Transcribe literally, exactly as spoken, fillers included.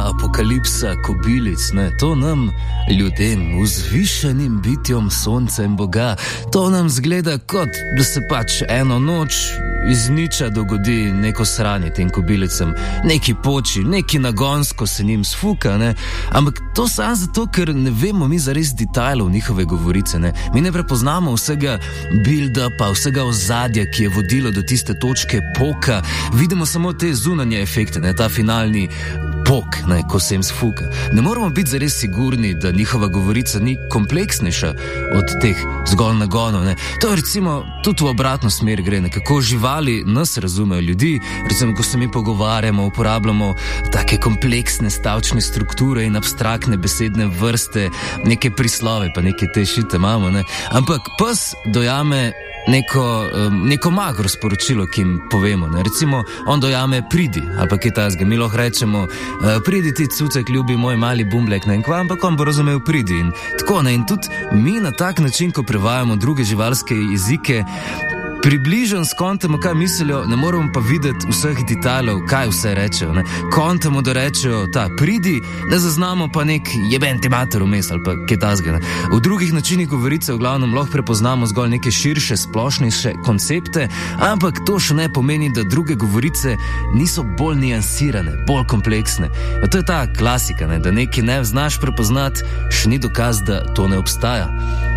apokalipsa kobilic, ne, to nam, ljudem, vzvišenim bitjom sonca in Boga, to nam zgleda kot, da se pač eno noč iz niča dogodi neko sranje tem kobilicam, neki poči, neki nagonsko se njim sfuka, ne, ampak to samo zato, ker ne vemo mi zares detajlov njihove govorice, ne, mi ne prepoznamo vsega build-upa, vsega ozadja, ki je vodilo do tiste točke poka, vidimo samo te zunanje efekte, ne, ta finalni pok, ne, ko se jim sfuka. Ne moramo biti zares sigurni, da njihova govorica ni kompleksnejša od teh zgolj nagonov, ne. To je recimo tudi v obratno smer gre, ne, kako živali nas razumejo ljudi, recimo, ko se mi pogovarjamo, uporabljamo take kompleksne stavčne strukture in abstraktne besedne vrste, neke prislove, pa neke te šite imamo, ne. Ampak pes dojame neko, um, neko magro sporočilo, ki jim povemo, ne. Recimo, on dojame pridi, ali pa kaj tazga, mi lahko rečemo, uh, pridi ti cucek, ljubi moj mali bumblek, ne, in kva, ampak on bo razumel pridi. In tako, ne, in tudi mi na tak način, ko prevajamo druge živalske jezike, približno skontamo, kaj mislijo, ne moramo pa videti vseh detajlov, kaj vse rečejo, ne. Kontamo, da rečejo ta pridi, ne zaznamo pa nek jeben ti mater vmes ali pa kaj tazga, ne. V drugih načinih govorice v glavnem lahko prepoznamo zgolj neke širše, splošnejše koncepte, ampak to še ne pomeni, da druge govorice niso bolj niansirane, bolj kompleksne. Ja, to je ta klasika, ne, da nekaj ne znaš prepoznati, še ni dokaz, da to ne obstaja.